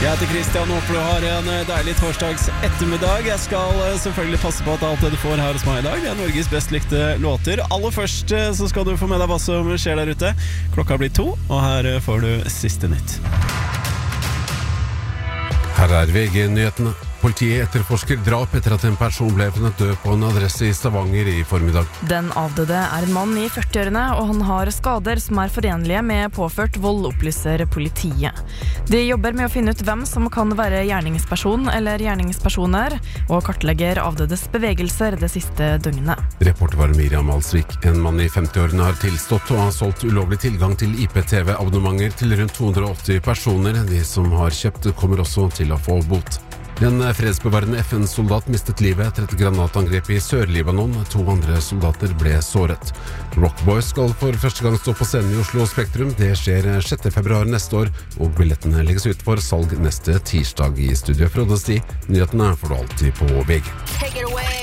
Jeg heter Kristian, håper du har en deilig torsdags ettermiddag. Jeg skal selvfølgelig passe på at alt det du får her hos meg i dag, det er Norges best likte låter. Aller først så skal du få med deg hva som skjer der ute. Klokka blir 2, og her får du siste nytt. Her er VG-nyhetene. Politiet etterforsker drap etter at en person ble funnet død på en adresse i Stavanger i formiddag. Den avdøde er en mann i 40-årene, og han har skader som er forenlige med påført vold, opplyser politiet. De jobber med å finne ut hvem som kan være gjerningsperson eller gjerningspersoner, og kartlegger avdødes bevegelser det siste døgnet. Reporter var Miriam Alsvik. En mann i 50-årene har tilstått og har solgt ulovlig tilgang til IPTV-abonnementer til rundt 280 personer. De som har kjøpt kommer også til å få bot. En fredsbevarende FN-soldat mistet livet etter et granatangrep i Sør-Libanon. 2 andre soldater ble såret. Rockboys skal for første gang stå på scenen i Oslo Spektrum. Det skjer 6. februar neste år, og billettene legges ut for salg neste tirsdag. I studio Frode Sti. Nyhetene får du alltid på VG. Take it away.